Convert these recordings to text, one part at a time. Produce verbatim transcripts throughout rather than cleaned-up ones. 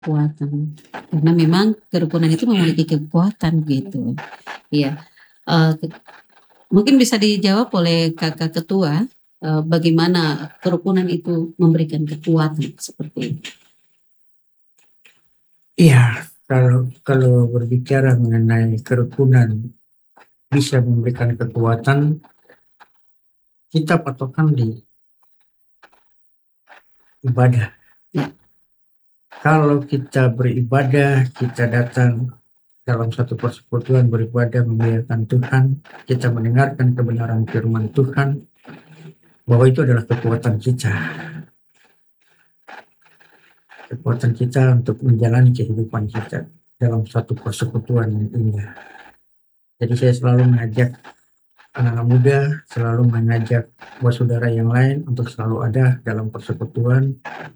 Kekuatan, karena memang kerukunan itu memiliki kekuatan gitu. Iya, eee, ke mungkin bisa dijawab oleh Kakak Ketua, eee, bagaimana kerukunan itu memberikan kekuatan seperti itu? Iya, kalau kalau berbicara mengenai kerukunan bisa memberikan kekuatan, kita patokan di ibadah. Ya. Kalau kita beribadah, kita datang dalam satu persekutuan beribadah memuliakan Tuhan, kita mendengarkan kebenaran firman Tuhan, bahwa itu adalah kekuatan kita. Kekuatan kita untuk menjalani kehidupan kita dalam satu persekutuan yang indah. Jadi saya selalu mengajak anak-anak muda, selalu mengajak buat saudara yang lain untuk selalu ada dalam persekutuan,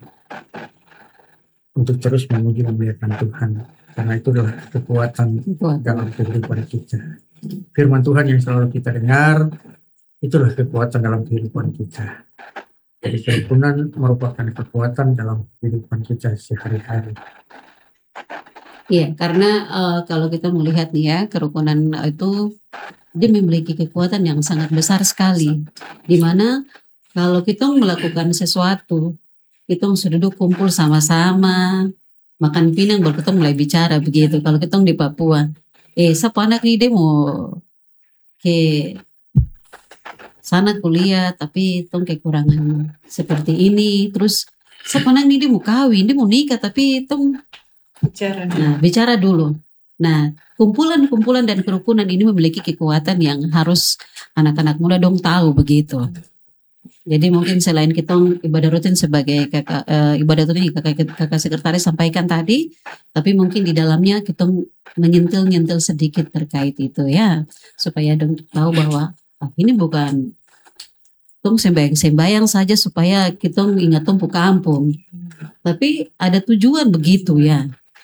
untuk terus memuji memuliakan Tuhan. Karena itu adalah kekuatan dalam kehidupan kita. Firman Tuhan yang selalu kita dengar, itulah kekuatan dalam kehidupan kita. Jadi kerukunan merupakan kekuatan dalam kehidupan kita sehari-hari. Iya, karena uh, kalau kita melihat nih ya, kerukunan itu dia memiliki kekuatan yang sangat besar sekali. Dimana kalau kita melakukan sesuatu, kita sudah duduk kumpul sama-sama, makan pinang baru kita mulai bicara begitu. Kalau kita di Papua, eh siapa anak nih dia mau ke sana kuliah tapi tong kekurangan seperti ini, terus sepanang ini dia mau kawin, dia mau nikah tapi tong bicara, nah, bicara dulu. Nah, kumpulan-kumpulan dan kerukunan ini memiliki kekuatan yang harus anak-anak muda dong tahu begitu. Jadi mungkin selain kita ibadah rutin sebagai kakak uh, ibadah rutin kakak, kakak sekretaris sampaikan tadi, tapi mungkin di dalamnya kita menyentil-nyentil sedikit terkait itu ya, supaya dong tahu bahwa oh, ini bukan tong sembayang-sembayang saja supaya kita ingat tumpu kampung, tapi ada tujuan begitu ya.